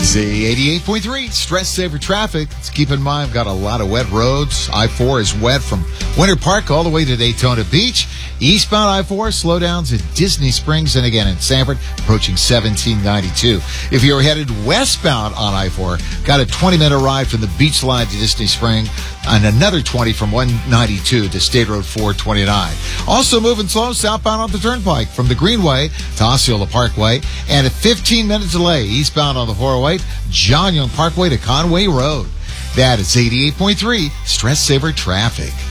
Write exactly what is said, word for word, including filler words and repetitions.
Z eighty-eight point three, stress saver traffic. Let's keep in mind, we've got a lot of wet roads. I four is wet from Winter Park all the way to Daytona Beach. Eastbound I four, slowdowns at Disney Springs and again in Sanford, approaching seventeen ninety-two. If you're headed westbound on I four, got a twenty-minute ride from the beach line to Disney Springs and another twenty from one ninety-two to State Road four twenty-nine. Also moving slow southbound on the Turnpike from the Greenway to Osceola Parkway, and a fifteen-minute delay eastbound on the four oh eight, John Young Parkway to Conway Road. That is eighty-eight point three, stress saver traffic.